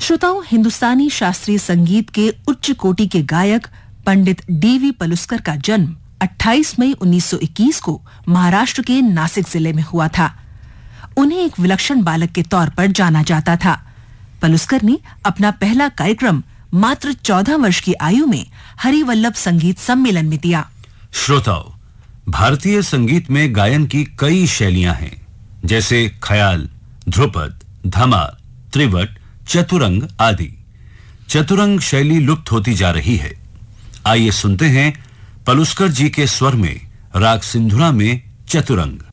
श्रोताओं, हिंदुस्तानी शास्त्रीय संगीत के उच्च कोटि के गायक पंडित डीवी पलुस्कर का जन्म 28 मई 1921 को महाराष्ट्र के नासिक जिले में हुआ था। उन्हें एक विलक्षण बालक के तौर पर जाना जाता था। पलुस्कर ने अपना पहला कार्यक्रम मात्र 14 वर्ष की आयु में हरिवल्लभ संगीत सम्मेलन में दिया। श्रोताओ, भारतीय संगीत में गायन की कई शैलियां हैं, जैसे ख्याल, ध्रुपद, धमार, त्रिवट, चतुरंग आदि। चतुरंग शैली लुप्त होती जा रही है। आइए सुनते हैं पलुस्कर जी के स्वर में राग सिंधुरा में चतुरंग।